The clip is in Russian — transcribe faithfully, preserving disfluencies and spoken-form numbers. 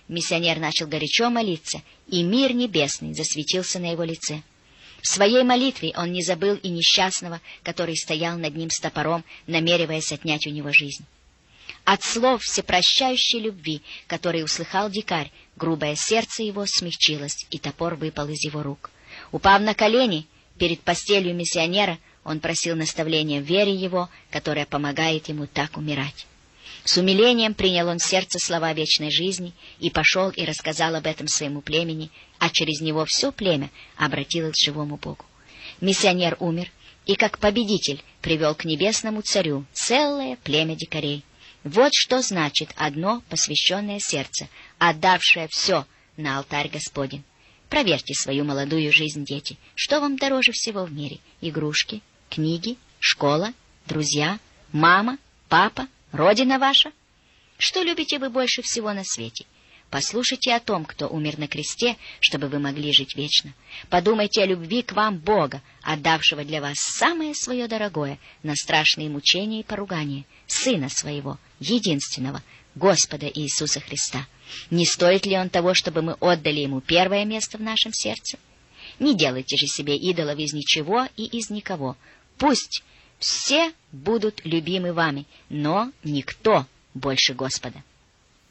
Миссионер начал горячо молиться, и мир небесный засветился на его лице. В своей молитве он не забыл и несчастного, который стоял над ним с топором, намереваясь отнять у него жизнь. От слов всепрощающей любви, которые услыхал дикарь, грубое сердце его смягчилось, и топор выпал из его рук. Упав на колени перед постелью миссионера, он просил наставления в вере его, которая помогает ему так умирать. С умилением принял он в сердце слова вечной жизни и пошел и рассказал об этом своему племени, а через него все племя обратилось к живому Богу. Миссионер умер и как победитель привел к небесному царю целое племя дикарей. Вот что значит одно посвященное сердце, отдавшее все на алтарь Господень. Проверьте свою молодую жизнь, дети. Что вам дороже всего в мире? Игрушки, книги, школа, друзья, мама, папа, родина ваша? Что любите вы больше всего на свете? Послушайте о том, кто умер на кресте, чтобы вы могли жить вечно. Подумайте о любви к вам Бога, отдавшего для вас самое свое дорогое на страшные мучения и поругания, Сына Своего, единственного, Господа Иисуса Христа. Не стоит ли Он того, чтобы мы отдали Ему первое место в нашем сердце? Не делайте же себе идолов из ничего и из никого. Пусть все будут любимы вами, но никто больше Господа.